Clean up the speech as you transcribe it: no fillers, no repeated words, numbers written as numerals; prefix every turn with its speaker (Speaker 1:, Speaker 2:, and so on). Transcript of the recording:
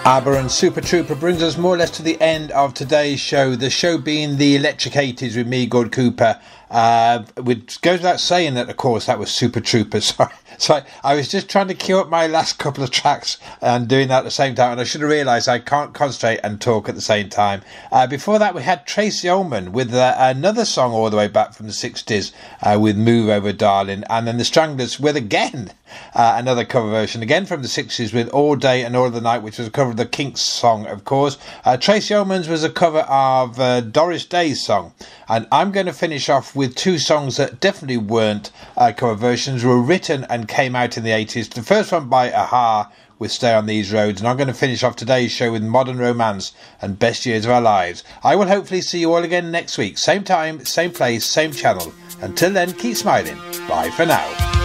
Speaker 1: ABBA and Super Trooper brings us more or less to the end of today's show. The show being the Electric 80s with me, Gord Cooper. Which goes without saying that, of course, that was Super Trooper. So I was just trying to queue up my last couple of tracks and doing that at the same time. And I should have realised I can't concentrate and talk at the same time. Before that, we had Tracy Ullman with another song all the way back from the 60s with Move Over Darling. And then the Stranglers with, again, another cover version, again from the 60s with All Day and All the Night, which was a cover of the Kinks song, of course. Tracy Ullman's was a cover of Doris Day's song. And I'm going to finish off with two songs that definitely weren't cover versions, were written and came out in the 80s. The first one by Aha with Stay on These Roads, and I'm going to finish off today's show with Modern Romance and Best Years of Our Lives. I will hopefully see you all again next week. Same time, same place, same channel. Until then, keep smiling. Bye for now.